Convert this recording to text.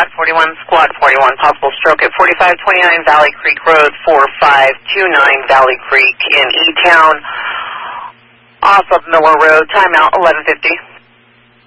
Squad 41, Squad 41, possible stroke at 4529 Valley Creek Road, 4529 Valley Creek in E-Town, off of Miller Road, timeout 11:50.